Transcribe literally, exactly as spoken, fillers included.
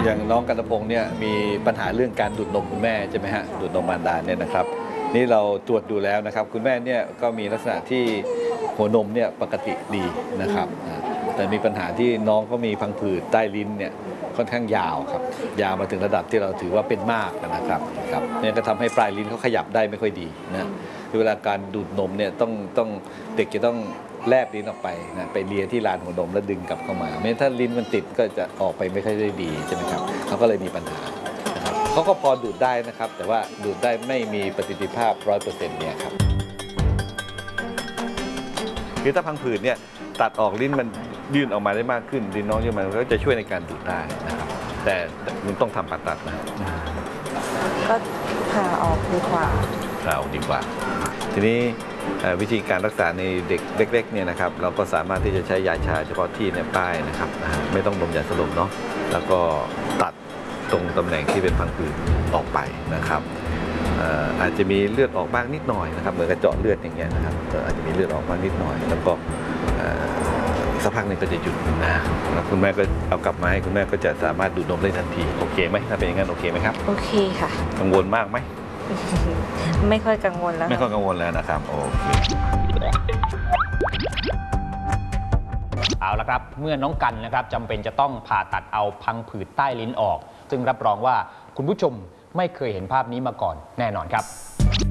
อย่างน้องกันตพงศ์เนี่ยมีปัญหาเรื่องการดูดนมคุณแม่ใช่ไหมฮะดูดนมมารดาเนี่ยนะครับนี่เราตรวจดูแล้วนะครับคุณแม่เนี่ยก็มีลักษณะที่หัวนมเนี่ยปกติดีนะครับแต่มีปัญหาที่น้องเขามีพังผืดใต้ลิ้นเนี่ยค่อนข้างยาวครับยาวมาถึงระดับที่เราถือว่าเป็นมากนะครับครับเนี่ยก็ทำให้ปลายลิ้นเขาขยับได้ไม่ค่อยดีนะคือเวลาการดูดนมเนี่ยต้องต้องเด็กจะต้องแลบลิ้นออกไปนะไปเลียที่ลานหัวนมแล้วดึงกลับเข้ามาไม่งั้นถ้าลิ้นมันติดก็จะออกไปไม่ค่อยได้ดีใช่ไหมครับเขาก็เลยมีปัญหานะครับเขาก็พอดูดได้นะครับแต่ว่าดูดได้ไม่มีประสิทธิภาพร้อยเปอร์เซ็นต์เนี่ยครับคือถ้าพังผืดเนี่ยตัดออกลิ้นมันยื่นออกมาได้มากขึ้นลิ้นน้องยื่นมาก็จะช่วยในการดูดได้นะครับแต่มันต้องทำผ่าตัดนะก็ผ่าออกดีกว่าผ่าออกดีกว่าทีนี้วิธีการรักษาในเด็กเล็กๆเนี่ยนะครับเราก็สามารถที่จะใช้ยาชาเฉพาะที่ในป้ายนะครับไม่ต้องดมยาสลบเนาะแล้วก็ตัดตรงตำแหน่งที่เป็นพังผืดออกไปนะครับอาจจะมีเลือดออกบ้างนิดหน่อยนะครับเหมือนกระเจาะเลือดอย่างเงี้ยนะครับอาจจะมีเลือดออกบ้างนิดหน่อยแล้วก็สักพักหนึ่งก็จะหยุดนะแล้วคุณแม่ก็เอากลับมาให้คุณแม่ก็จะสามารถดูดนมได้ทันทีโอเคไหมถ้าเป็นอย่างนั้นโอเคไหมครับโอเคค่ะกังวลมากไหมไม่ค่อยกังวลแล้วไม่ค่อยกังวลแล้วนะครับโอเคเอาละครับเมื่อน้องกันนะครับจำเป็นจะต้องผ่าตัดเอาพังผืดใต้ลิ้นออกซึ่งรับรองว่าคุณผู้ชมไม่เคยเห็นภาพนี้มาก่อนแน่นอนครับ